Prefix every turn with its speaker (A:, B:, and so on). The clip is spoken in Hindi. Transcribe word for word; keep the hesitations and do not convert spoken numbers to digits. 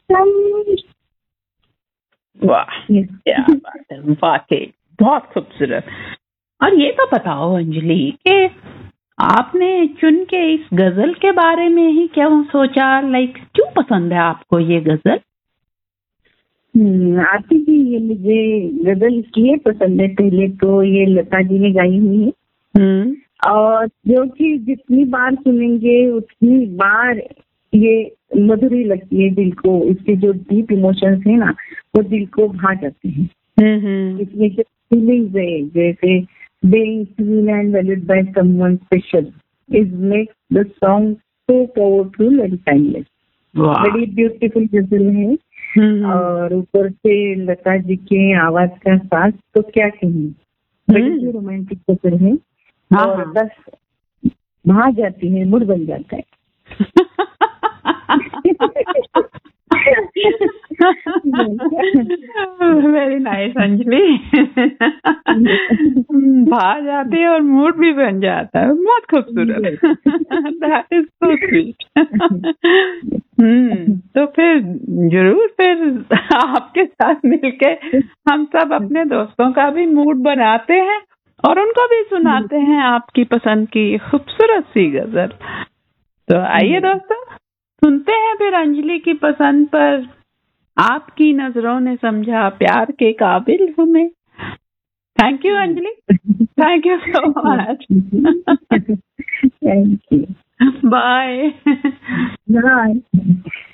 A: वाह, क्या बात है, वाकई बहुत खूबसूरत। और ये तो बताओ अंजलि कि आपने चुन के इस गजल के बारे में ही क्यों सोचा, लाइक क्यों पसंद है आपको ये गजल?
B: आती जी, ये मुझे गजल इसलिए पसंद है, पहले तो ये लता जी ने गाई हुई है और जो कि जितनी बार सुनेंगे उतनी बार ये मधुरी लगती है दिल को। इसके जो डीप इमोशंस है ना, वो दिल को भा जाते हैं। इसमें जो फीलिंग्स है, जैसे being seen and valued by someone special is makes the song so powerful and timeless. बड़ी ब्यूटीफुल गजल है। और ऊपर से लता जी के आवाज का साथ तो क्या कहें, बड़ी रोमांटिक गजल है और बस भा जाती है, मूड बन जाता है।
A: Very nice Anjali. भा जाती है और मूड भी बन जाता है, बहुत खूबसूरत। That is so sweet. हम्म तो फिर जरूर फिर आपके साथ मिलके हम सब अपने दोस्तों का भी मूड बनाते हैं और उनको भी सुनाते हैं आपकी पसंद की खूबसूरत सी गजल। तो आइए दोस्तों, सुनते हैं फिर अंजलि की पसंद पर आपकी नजरों ने समझा प्यार के काबिल हमें। Thank you Anjali, thank you so much.
B: Thank you,
A: bye
B: bye.